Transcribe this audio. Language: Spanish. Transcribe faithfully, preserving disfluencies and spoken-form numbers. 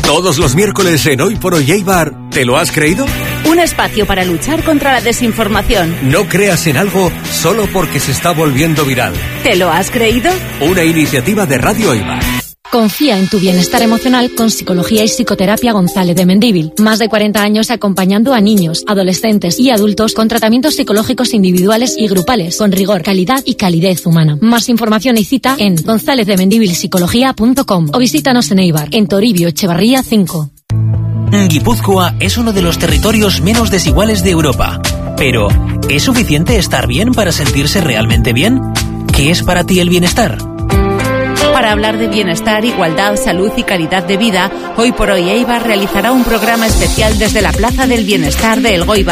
Todos los miércoles en Hoy por Hoy Eibar, ¿te lo has creído? Un espacio para luchar contra la desinformación. No creas en algo solo porque se está volviendo viral. ¿Te lo has creído? Una iniciativa de Radio Eibar. Confía en tu bienestar emocional con Psicología y Psicoterapia González de Mendívil. Más de cuarenta años acompañando a niños, adolescentes y adultos con tratamientos psicológicos individuales y grupales, con rigor, calidad y calidez humana. Más información y cita en gonzález de mendívil psicología punto com o visítanos en Eibar, en Toribio Echevarría cinco. Guipúzcoa es uno de los territorios menos desiguales de Europa. Pero, ¿es suficiente estar bien para sentirse realmente bien? ¿Qué es para ti el bienestar? Para hablar de bienestar, igualdad, salud y calidad de vida, Hoy por Hoy Eibar realizará un programa especial desde la Plaza del Bienestar de Elgoibar.